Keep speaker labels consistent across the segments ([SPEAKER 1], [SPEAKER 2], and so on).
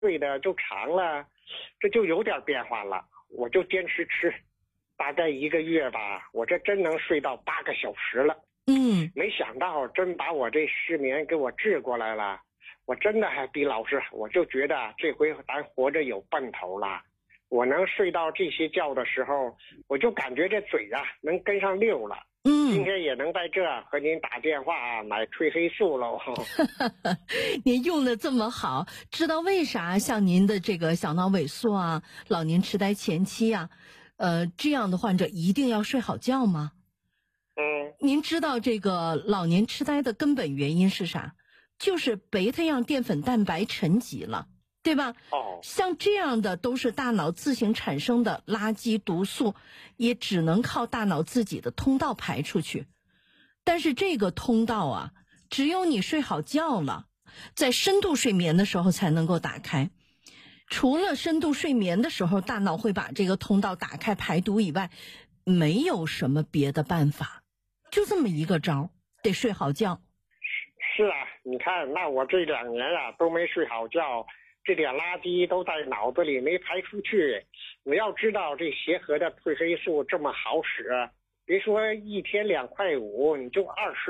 [SPEAKER 1] 睡的就长了，这就有点变化了。我就坚持吃，大概1个月吧，我这真能睡到8个小时了。没想到真把我这失眠给我治过来了。我真的还毕老师，我就觉得这回咱活着有奔头了。我能睡到这些觉的时候，我就感觉这嘴啊能跟上溜了。今天也能在这和您打电话买褪黑素喽。
[SPEAKER 2] 您用的这么好，知道为啥像您的这个小脑萎缩啊、老年痴呆前期啊，这样的患者一定要睡好觉吗？您知道这个老年痴呆的根本原因是啥？就是贝塔样淀粉蛋白沉积了，对吧？像这样的都是大脑自行产生的垃圾毒素，也只能靠大脑自己的通道排出去。但是这个通道啊，只有你睡好觉了，在深度睡眠的时候才能够打开。除了深度睡眠的时候大脑会把这个通道打开排毒以外，没有什么别的办法，就这么一个招，得睡好觉。
[SPEAKER 1] 是啊，你看那我这2年啊都没睡好觉，这点垃圾都在脑子里没排出去。你要知道这协和的褪黑素这么好使，别说1天2.5块，你就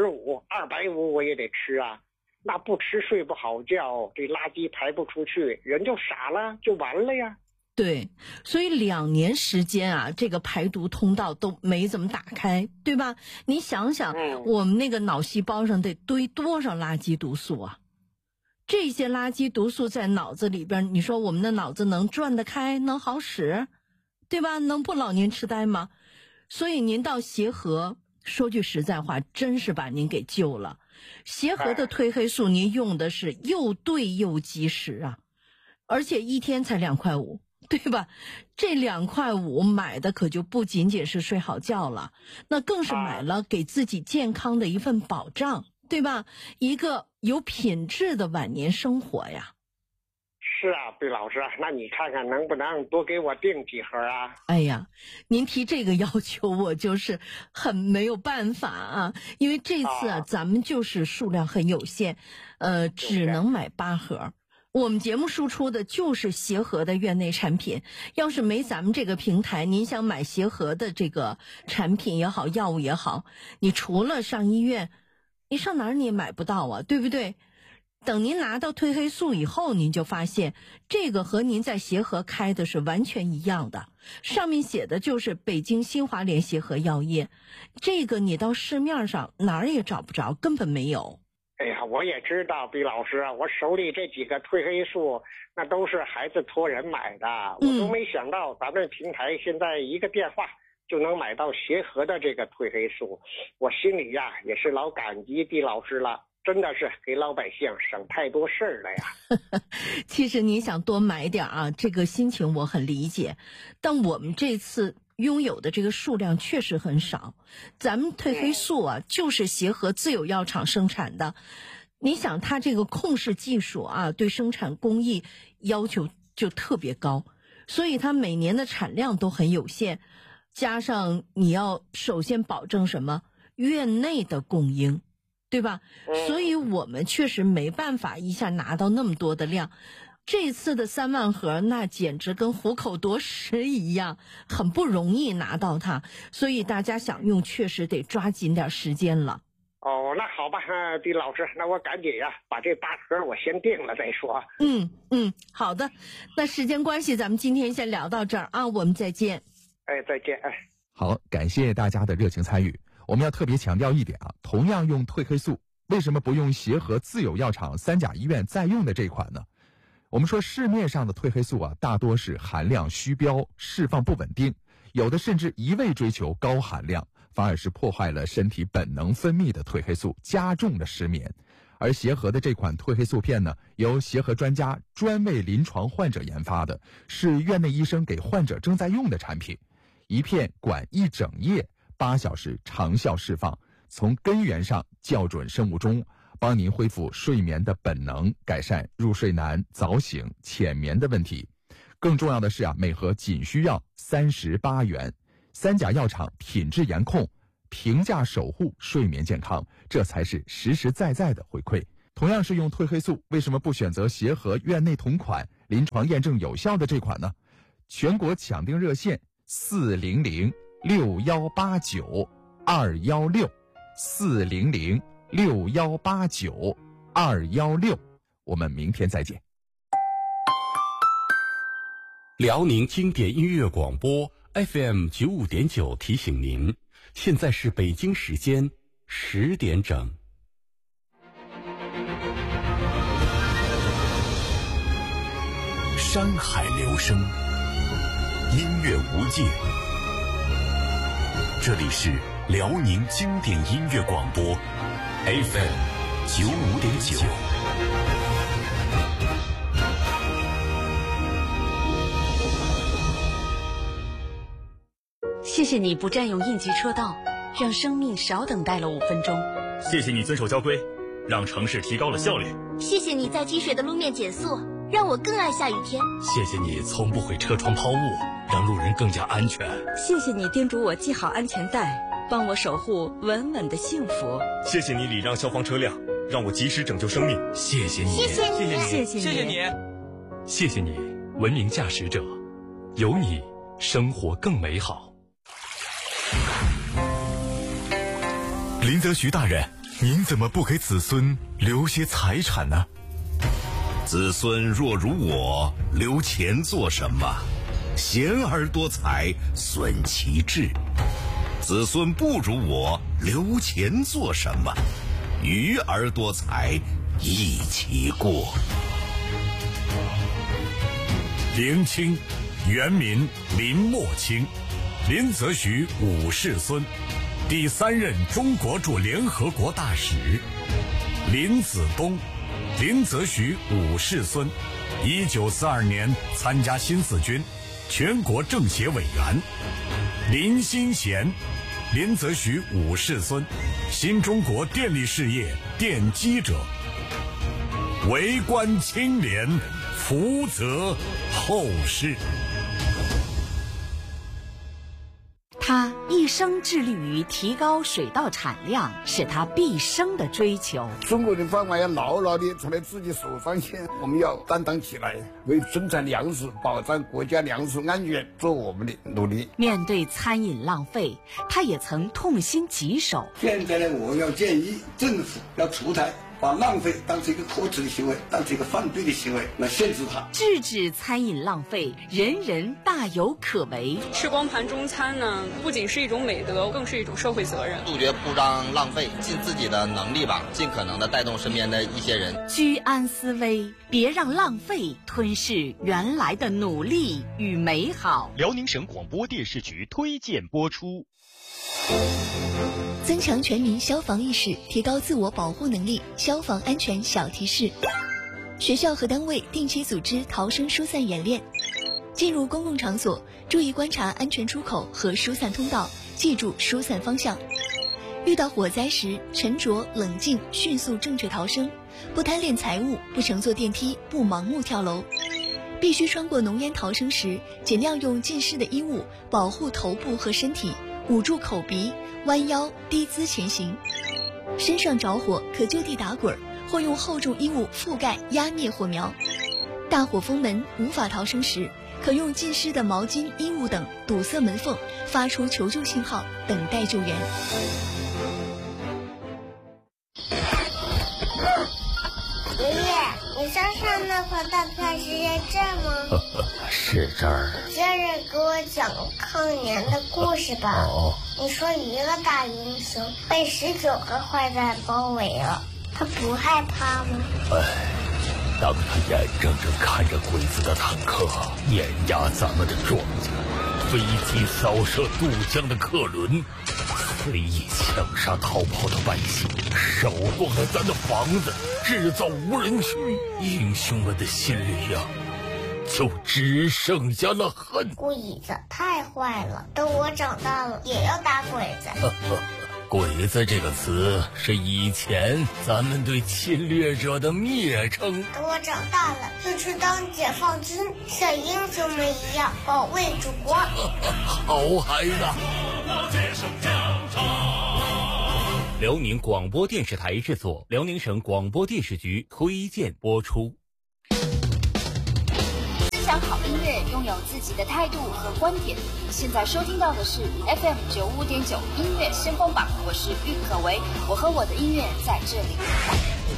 [SPEAKER 1] 25、250我也得吃啊。那不吃睡不好觉，这垃圾排不出去，人就傻了，就完了呀。
[SPEAKER 2] 对，所以2年时间啊，这个排毒通道都没怎么打开，对吧？你想想，我们那个脑细胞上得堆多少垃圾毒素啊？这些垃圾毒素在脑子里边，你说我们的脑子能转得开，能好使，对吧？能不老年痴呆吗？所以您到协和，说句实在话，真是把您给救了。协和的褪黑素您用的是又对又及时啊，而且1天才2.5块，对吧？这2.5块买的可就不仅仅是睡好觉了，那更是买了给自己健康的一份保障，对吧？一个有品质的晚年生活呀。
[SPEAKER 1] 是啊，对老师，那你看看能不能多给我订几盒啊？
[SPEAKER 2] 哎呀，您提这个要求我就是很没有办法啊，因为这次啊咱们就是数量很有限，只能买8盒。我们节目输出的就是协和的院内产品，要是没咱们这个平台，您想买协和的这个产品也好，药物也好，你除了上医院，你上哪儿你也买不到啊，对不对？等您拿到褪黑素以后，您就发现这个和您在协和开的是完全一样的，上面写的就是北京新华联协和药业，这个你到市面上哪儿也找不着，根本没有。
[SPEAKER 1] 哎呀，我也知道，毕老师，我手里这几个褪黑素那都是孩子托人买的，我都没想到咱们平台现在一个电话就能买到协和的这个褪黑素，我心里呀也是老感激毕老师了，真的是给老百姓省太多事儿了呀。
[SPEAKER 2] 其实你想多买点啊，这个心情我很理解，但我们这次拥有的这个数量确实很少，咱们褪黑素啊就是协和自有药厂生产的，你想它这个控制技术啊，对生产工艺要求就特别高，所以它每年的产量都很有限，加上你要首先保证什么院内的供应，对吧？所以我们确实没办法一下拿到那么多的量，这次的3万盒那简直跟虎口夺食一样，很不容易拿到它，所以大家想用确实得抓紧点时间了。
[SPEAKER 1] 哦，那好吧，毕老师，那我赶紧呀把这8盒我先定了再说。
[SPEAKER 2] 好的，那时间关系咱们今天先聊到这儿啊，我们再见。
[SPEAKER 1] 再见。
[SPEAKER 3] 好，感谢大家的热情参与。我们要特别强调一点啊，同样用褪黑素，为什么不用协和自有药厂3甲医院在用的这款呢？我们说市面上的褪黑素啊，大多是含量虚标，释放不稳定，有的甚至一味追求高含量，反而是破坏了身体本能分泌的褪黑素，加重了失眠。而协和的这款褪黑素片呢，由协和专家专为临床患者研发的，是院内医生给患者正在用的产品，一片管1整夜，8小时长效释放，从根源上校准生物钟，帮您恢复睡眠的本能，改善入睡难、早醒、浅眠的问题。更重要的是啊，每盒仅需要38元，3甲药厂品质严控，平价守护睡眠健康，这才是实实在在的回馈。同样是用褪黑素，为什么不选择协和院内同款， 临床验证有效的这款呢？全国抢订热线400-6189216，400-6189216。我们明天再见。
[SPEAKER 4] 辽宁经典音乐广播 FM95.9 提醒您，现在是北京时间10点整。
[SPEAKER 5] 山海流声，音乐无界。这里是辽宁经典音乐广播 FM95.9。
[SPEAKER 6] 谢谢你不占用应急车道，让生命少等待了5分钟。
[SPEAKER 7] 谢谢你遵守交规，让城市提高了效率。
[SPEAKER 8] 谢谢你在积水的路面减速，让我更爱下雨天。
[SPEAKER 7] 谢谢你从不会车窗抛物，让路人更加安全。
[SPEAKER 6] 谢谢你叮嘱我系好安全带，帮我守护稳稳的幸福。
[SPEAKER 7] 谢谢你礼让消防车辆，让我及时拯救生命。谢谢你，
[SPEAKER 8] 谢谢你，
[SPEAKER 6] 谢谢你，
[SPEAKER 7] 谢谢你，谢谢你，文明驾驶者，有你，生活更美好。
[SPEAKER 5] 林则徐大人，您怎么不给子孙留些财产呢？
[SPEAKER 9] 子孙若如我，留钱做什么？贤而多财，损其志。子孙不如我，留钱做什么？愚而多财，益其过。
[SPEAKER 5] 林清，原名林默清，林则徐5世孙，第3任中国驻联合国大使。林子东，林则徐5世孙，1942年参加新四军，全国政协委员。林新贤，林则徐5世孙，新中国电力事业奠基者。为官清廉，福泽后世。
[SPEAKER 6] 他一生致力于提高水稻产量，是他毕生的追求。
[SPEAKER 10] 中国人饭碗要牢牢地从自己手上先，我们要担当起来，为生产粮食、保障国家粮食安全做我们的努力。
[SPEAKER 6] 面对餐饮浪费，他也曾痛心疾首。
[SPEAKER 10] 现在呢，我要建议政府要出台，把浪费当成一个可耻的行为，当成一个犯罪的行为来限制它。
[SPEAKER 6] 制止餐饮浪费，人人大有可为。
[SPEAKER 11] 吃光盘中餐呢，不仅是一种美德，更是一种社会责任。
[SPEAKER 12] 杜绝铺张浪费，尽自己的能力吧，尽可能的带动身边的一些人。
[SPEAKER 6] 居安思危，别让浪费吞噬原来的努力与美好。
[SPEAKER 13] 辽宁省广播电视局推荐播出。
[SPEAKER 14] 增强全民消防意识，提高自我保护能力。消防安全小提示：学校和单位定期组织逃生疏散演练。进入公共场所，注意观察安全出口和疏散通道，记住疏散方向。遇到火灾时，沉着冷静，迅速正确逃生，不贪恋财物，不乘坐电梯，不盲目跳楼。必须穿过浓烟逃生时，尽量用浸湿的衣物保护头部和身体，捂住口鼻，弯腰低姿前行。身上着火可就地打滚，或用厚重衣物覆盖压灭火苗。大火封门无法逃生时，可用浸湿的毛巾、衣物等堵塞门缝，发出求救信号，等待救援。
[SPEAKER 15] 爷爷，你身上那块大片是在这儿吗？
[SPEAKER 16] 是这儿。
[SPEAKER 15] 接着给我讲抗年的故事吧。你说一个大英雄被19个坏蛋包围了，他不害怕吗？
[SPEAKER 16] 当他眼睁睁看着鬼子的坦克碾压咱们的庄稼，飞机扫射渡江的客轮，随意枪杀逃跑的百姓，烧光了咱的房子，制造无人区，英雄们的心里呀，就只剩下了恨。
[SPEAKER 15] 鬼子太坏了，等我长大了也要打鬼子。
[SPEAKER 16] 鬼子这个词是以前咱们对侵略者的蔑称。
[SPEAKER 15] 等我长大了就去当解放军，像英雄们一样保卫祖国。
[SPEAKER 16] 好孩子。
[SPEAKER 13] 辽宁广播电视台制作，辽宁省广播电视局推荐播出。
[SPEAKER 17] 乐拥有自己的态度和观点。你现在收听到的是 FM 95.9音乐先锋榜，我是郁可唯，我和我的音乐在这里。